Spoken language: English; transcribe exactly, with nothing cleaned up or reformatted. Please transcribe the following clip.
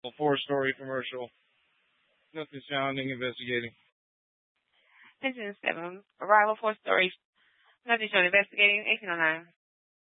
A four-story commercial. Nothing sounding investigating. Engine seven. Arrival four stories. Nothing shown investigating. eighteen oh nine.